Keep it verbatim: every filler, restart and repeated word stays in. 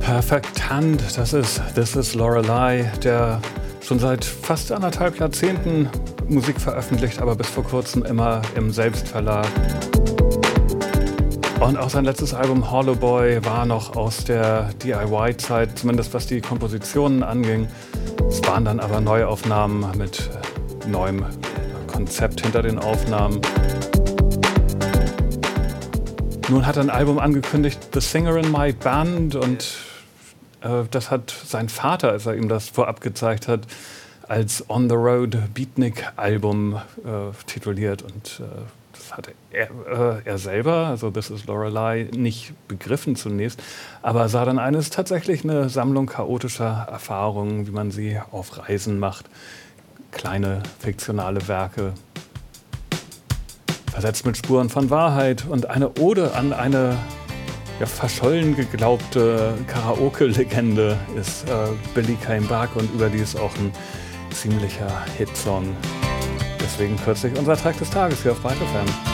Perfect Hand, das ist This is Lorelei, der schon seit fast anderthalb Jahrzehnten Musik veröffentlicht, aber bis vor kurzem immer im Selbstverlag. Und auch sein letztes Album Hollow Boy war noch aus der D I Y-Zeit, zumindest was die Kompositionen anging. Es waren dann aber Neuaufnahmen mit neuem Konzept hinter den Aufnahmen. Nun hat er ein Album angekündigt, The Singer in My Band, und äh, das hat sein Vater, als er ihm das vorab gezeigt hat, als On the Road Beatnik-Album äh, tituliert. Und äh, das hatte er, äh, er selber, also This is Lorelei, nicht begriffen zunächst, aber sah dann eines tatsächlich eine Sammlung chaotischer Erfahrungen, wie man sie auf Reisen macht. Kleine fiktionale Werke, versetzt mit Spuren von Wahrheit, und eine Ode an eine ja, verschollen geglaubte Karaoke-Legende ist äh, Billy Came Back und überdies auch ein ziemlicher Hitsong. Deswegen kürzlich unser Track des Tages hier auf Byte F M.